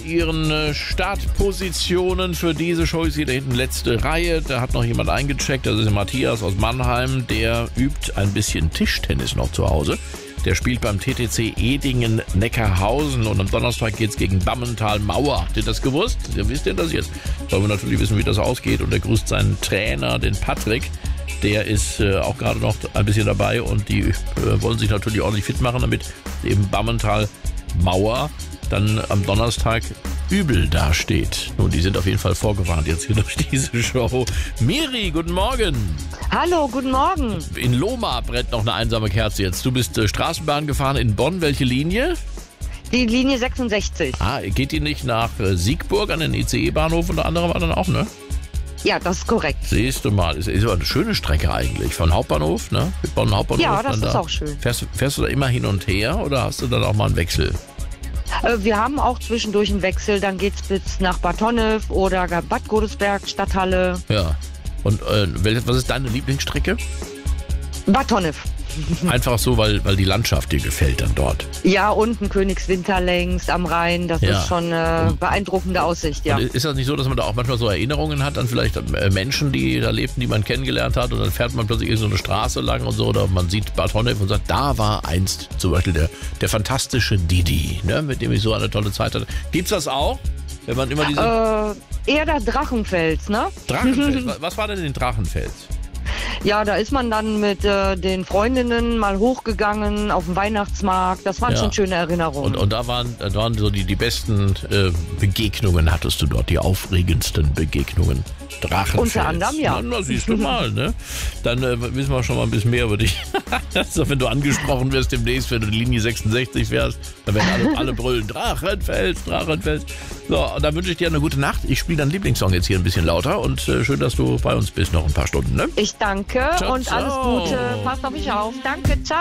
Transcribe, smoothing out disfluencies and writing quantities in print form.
ihren Startpositionen für diese Show. Ich sehe da hinten letzte Reihe. Da hat noch jemand eingecheckt. Das ist der Matthias aus Mannheim. Der übt ein bisschen Tischtennis noch zu Hause. Der spielt beim TTC Edingen-Neckarhausen und am Donnerstag geht's gegen Bammental-Mauer. Habt ihr das gewusst? Ja, wisst ihr das jetzt? Wollen wir natürlich wissen, wie das ausgeht. Und er grüßt seinen Trainer, den Patrick. Der ist auch gerade noch ein bisschen dabei und die wollen sich natürlich ordentlich fit machen, damit eben Bammental-Mauer dann am Donnerstag übel dasteht. Nun, die sind auf jeden Fall vorgewarnt jetzt hier durch diese Show. Miri, guten Morgen. Hallo, guten Morgen. In Lohmar brennt noch eine einsame Kerze jetzt. Du bist Straßenbahn gefahren in Bonn. Welche Linie? Die Linie 66. Geht die nicht nach Siegburg an den ICE-Bahnhof unter anderem dann auch, ne? Ja, das ist korrekt. Siehst du mal, ist aber eine schöne Strecke eigentlich. Von Hauptbahnhof, ne? Bonn Hauptbahnhof. Ja, das dann ist da. auch schön. Fährst du da immer hin und her oder hast du dann auch mal einen Wechsel? Wir haben auch zwischendurch einen Wechsel. Dann geht's bis nach Bad Honnef oder Bad Godesberg, Stadthalle. Ja. Und was ist deine Lieblingsstrecke? Bad Honnef. Einfach so, weil die Landschaft dir gefällt dann dort. Ja, unten Königswinter längs am Rhein. Das Ja. ist schon beeindruckende Aussicht, ja. Und ist das nicht so, dass man da auch manchmal so Erinnerungen hat an vielleicht Menschen, die da lebten, die man kennengelernt hat und dann fährt man plötzlich irgendeine Straße lang und so oder man sieht Bad Honnef und sagt, da war einst zum Beispiel der fantastische Didi, ne, mit dem ich so eine tolle Zeit hatte. Gibt's das auch? Wenn man immer diese Eher der Drachenfels, ne? Drachenfels. Was war denn in Drachenfels? Ja, da ist man dann mit den Freundinnen mal hochgegangen auf den Weihnachtsmarkt. Das waren Ja. schon schöne Erinnerungen. Und da waren so die besten Begegnungen hattest du dort, die aufregendsten Begegnungen. Drachenfels. Unter anderem, ja. Na, siehst du mal, ne? Dann wissen wir schon mal ein bisschen mehr über dich. Also, wenn du angesprochen wirst demnächst, wenn du die Linie 66 fährst, dann werden alle brüllen, Drachenfels, Drachenfels. So, und dann wünsche ich dir eine gute Nacht. Ich spiele deinen Lieblingssong jetzt hier ein bisschen lauter und schön, dass du bei uns bist noch ein paar Stunden, ne? Ich danke Ciao, und ciao. alles Gute. Passt auf mich auf. Danke, ciao.